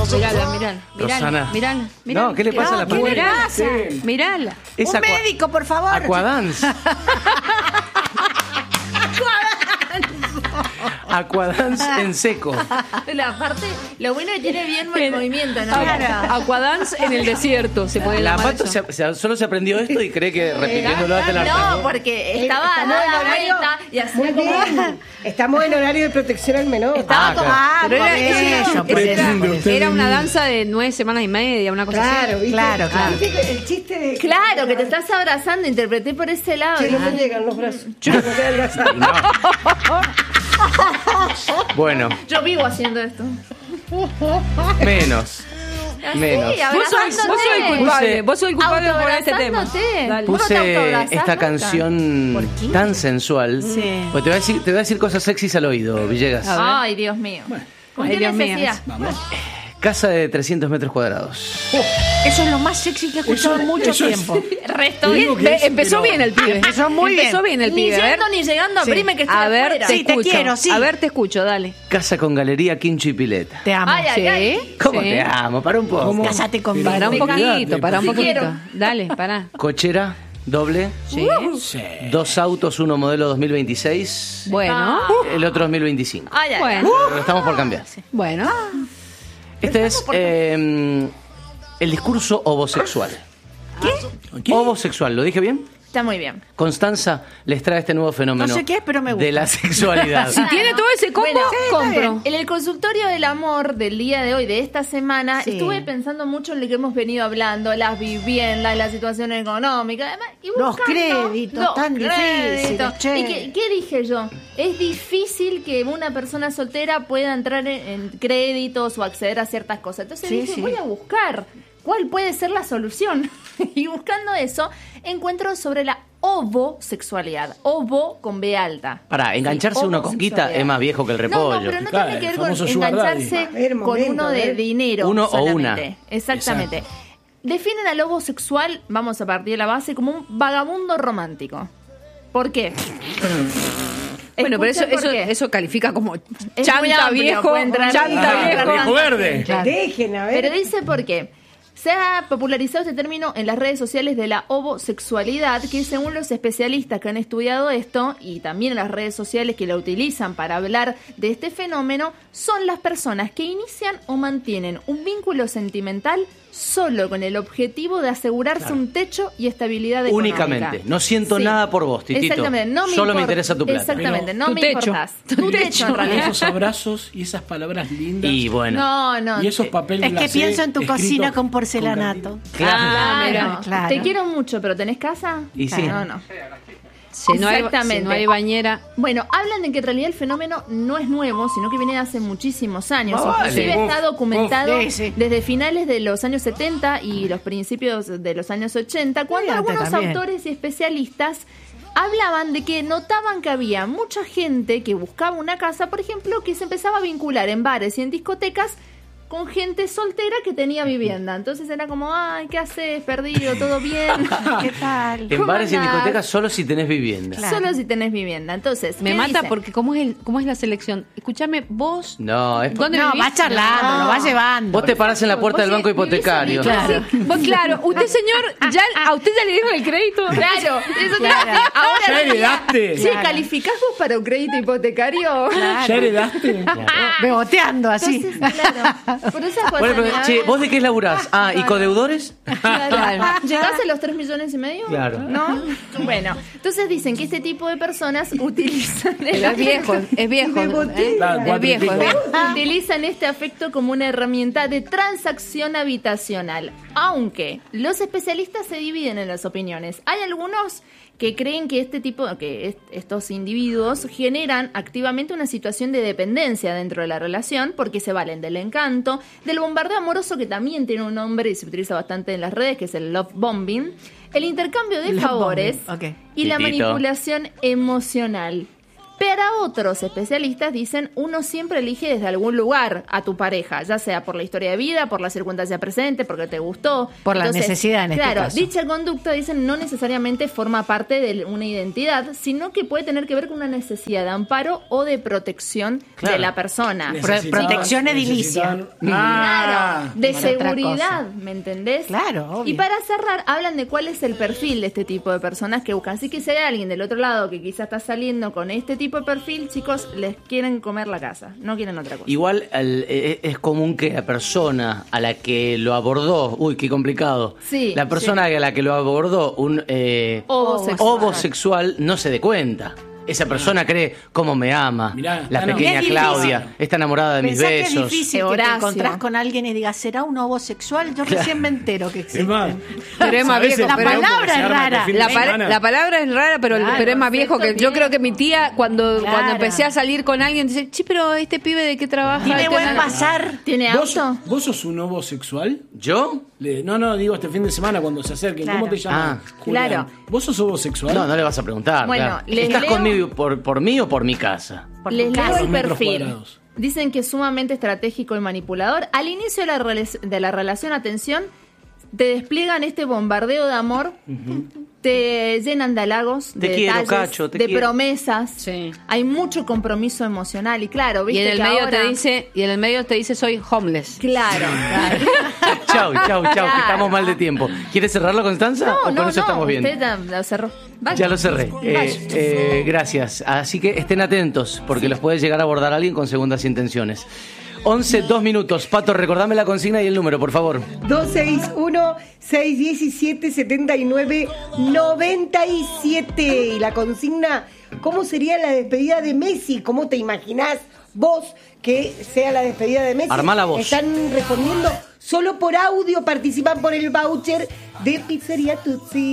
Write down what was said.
Mirala. No, ¿qué le pasa a la pantalla? Mirala. Es Un médico, por favor. Aquadance. Aquadance en seco. Aparte, lo bueno que tiene bien el movimiento, ¿no? Aquadance en el desierto, se puede La llamar Pato eso. solo se aprendió esto y cree que repitiéndolo hasta la No, porque estaba dando la vuelta y hacía Muy como... bien. Estamos en horario de protección al menor. Estaba como... Pero Usted era una lindo. danza de 9 semanas y media, una cosa Claro, así. ¿viste? Claro. ¿Viste el chiste de... Claro, que te estás abrazando, interpreté por ese lado. Che, no me llegan los brazos. Yo no me adelgazar. Bueno, Yo vivo haciendo esto. menos. Menos. Sí, Vos sos el culpable. Vos sos el culpable por este tema. Autoabrazándote. Dale. ¿Vos no te Puse autoabrazás esta nunca? canción tan sensual. Sí. Pues te voy a decir cosas sexys al oído, Villegas. A ver. Ay, Dios mío. ¿Con Ay, qué Dios mío. necesidad? Casa de 300 metros cuadrados. Eso es lo más sexy que he escuchado en mucho tiempo. Resto Digo bien. que Empezó bien el pibe. Empezó muy bien. Empezó bien el Ni pibe. A ver, yendo ni llegando, prime que estoy a ver, afuera. te Sí, te escucho. quiero, sí. A ver, te escucho, dale. Casa con galería, quincho y pileta. Te amo. Ay, ay, ay. Sí. ¿Cómo sí. te amo? Para un poco. ¿Cómo? Casate conmigo. Para un poquito, para un Sí poquito. quiero. Dale, para. Cochera, doble. Sí. Dos autos, uno modelo 2026. Bueno, El otro 2025. Ay, ay, bueno, Pero estamos por cambiar. bueno. Este es el discurso ovosexual. ¿Qué? Ovosexual, ¿lo dije bien? Está muy bien. Constanza les trae este nuevo fenómeno. No sé qué, pero me gusta. De la sexualidad. Si tiene todo ese combo, Bueno, compro. En el consultorio del amor del día de hoy, de esta semana, Sí. estuve pensando mucho en lo que hemos venido hablando, las viviendas, la situación económica, además, y Los buscando créditos tan difíciles, che. ¿Y qué dije yo? Es difícil que una persona soltera pueda entrar en créditos o acceder a ciertas cosas. Entonces Sí, dije, sí. voy a buscar cuál puede ser la solución. Y buscando eso, encuentro sobre la ovosexualidad. Ovo con B alta. Para engancharse uno con guita es más viejo que el repollo. No, pero no Claro, tiene que ver el con famoso sugar daddy. engancharse A ver, con momento, uno a de ver. dinero. Uno o solamente. una. Exactamente. Exacto. Definen al lobo sexual, vamos a partir de la base, como un vagabundo romántico. ¿Por qué? Bueno, pero Escuchen por qué. eso califica como Es muy chanta amplio, viejo, puede entrar- chanta viejo. Viejo verde. Dejen, a ver. Pero dice por qué. Se ha popularizado este término en las redes sociales de la ovosexualidad, que según los especialistas que han estudiado esto, y también en las redes sociales que la utilizan para hablar de este fenómeno, son las personas que inician o mantienen un vínculo sentimental solo con el objetivo de asegurarse un techo y estabilidad económica. Únicamente. No siento nada por vos, Titito. Exactamente. No me Solo me importa. interesa tu plata. Exactamente. Pero No tu me techo. importás. Tu techo, en realidad. Esos abrazos y esas palabras lindas. Y bueno. No. Y esos papeles Es que glacé pienso en tu escritos cocina con con porcelanato. Claro. Claro. Claro. Te quiero mucho, pero ¿tenés casa? Y sí. No. Si no Exactamente. hay bañera. Bueno, hablan de que en realidad el fenómeno no es nuevo, sino que viene de hace muchísimos años. Vale. Inclusive está documentado sí. desde finales de los años 70 y los principios de los años 80, cuando Y antes algunos también. autores y especialistas hablaban de que notaban que había mucha gente que buscaba una casa, por ejemplo, que se empezaba a vincular en bares y en discotecas con gente soltera que tenía vivienda. Entonces era como, ay, ¿qué haces? Perdido, ¿todo bien? ¿Qué tal? En ¿Cómo bares y en andás? discotecas solo si tenés vivienda. Claro. Solo si tenés vivienda. Entonces, Me ¿qué mata dicen? porque ¿cómo es la selección? Escúchame, vos. No, es ¿Dónde No, vivís? va charlando, lo va llevando. Vos te parás en la puerta del Vos banco vivís en hipotecario. mi casa. Claro. Vos, claro, usted señor, a usted ya le dieron el crédito. Claro, eso Claro. Ahora ¿Ya heredaste? Che, Claro. ¿calificás vos para un crédito hipotecario? Claro. ¿Ya heredaste? Beboteando así. Entonces, claro, por esas Bueno, pero, cosas. che, ¿vos de qué laburás? Ah, ¿y codeudores? Claro. ¿Llegás a los 3,5 millones? Claro. ¿No? Bueno, entonces dicen que este tipo de personas utilizan el Es viejo, es viejo. Claro, Es cuatro y viejo, pico. es viejo. Utilizan este afecto como una herramienta de transacción habitacional, aunque los especialistas se dividen en las opiniones. Hay algunos que creen que estos individuos generan activamente una situación de dependencia dentro de la relación porque se valen del encanto, del bombardeo amoroso, que también tiene un nombre y se utiliza bastante en las redes, que es el love bombing, el intercambio de Love favores bombing, ok. y la Titito. manipulación emocional. Para otros especialistas dicen, uno siempre elige desde algún lugar a tu pareja, ya sea por la historia de vida, por la circunstancia presente, porque te gustó. Por la necesidad en este claro, caso. dicha conducta, dicen, no necesariamente forma parte de una identidad, sino que puede tener que ver con una necesidad de amparo o de protección Claro. de la persona. Protección edilicia. Claro, de Por otra seguridad, cosa. ¿me entendés? Claro, obvio. Y para cerrar, hablan de cuál es el perfil de este tipo de personas que buscan. Así que si hay alguien del otro lado que quizás está saliendo con este tipo de perfil, chicos, les quieren comer la casa, no quieren otra cosa. Igual es común que la persona a la que lo abordó, uy, qué complicado, Sí, la persona a la que lo abordó un homosexual no se dé cuenta. Esa persona cree cómo me ama, Mirá, la no, pequeña es difícil. Claudia, está enamorada de mis Pensá que es besos. difícil que te Horacio. encontrás con alguien y digas, ¿será un homosexual? Yo recién me entero que existe. Es más, Pero es más ¿sabés viejo, el pero- quilombo palabra que se es arma rara. este fin de La, semana? la palabra es rara, pero es más viejo que... Yo creo que mi tía, cuando empecé a salir con alguien, dice, sí, pero este pibe ¿de qué trabaja? Tiene Este buen nada". pasar. ¿Tiene ¿Vos, auto? ¿Vos sos un homosexual? ¿Yo? No, digo este fin de semana cuando se acerquen. Claro. ¿Cómo te llamas? Julián? claro. ¿Vos sos homosexual? No le vas a preguntar. Bueno, claro. les ¿Estás leo- conmigo por mí o por mi casa? Por tu Les leo casa. el metros perfil. cuadrados. Dicen que es sumamente estratégico y manipulador. Al inicio de la relación, atención, te despliegan este bombardeo de amor, te llenan de halagos, de Te quiero, detalles, Cacho, te de quiero. promesas. Sí. Hay mucho compromiso emocional y claro, Y viste en el que medio ahora... te dice soy homeless. Claro, claro. Chau, que estamos mal de tiempo. ¿Quieres cerrarlo, Constanza? ¿O con eso estamos bien? Usted ya lo cerró. Ya lo cerré. Gracias. Así que estén atentos, porque los puede llegar a abordar alguien con segundas intenciones. 11, 2 minutos. Pato, recordame la consigna y el número, por favor. 261-617-7997. Y la consigna, ¿cómo sería la despedida de Messi? ¿Cómo te imaginás vos que sea la despedida de Messi? Armá la voz. Están respondiendo solo por audio, participan por el voucher de Pizzería Tutsi.